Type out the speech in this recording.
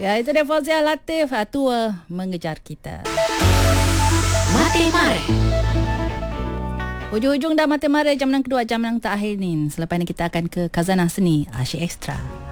Ya, itu dia Fauziah Latif. Tua mengejar kita. Mati Mare. Hujung-hujung dah Mati Mare, jam yang kedua, jam yang terakhir ni. Selepas ni kita akan ke Khazanah Seni Asyik Ekstra.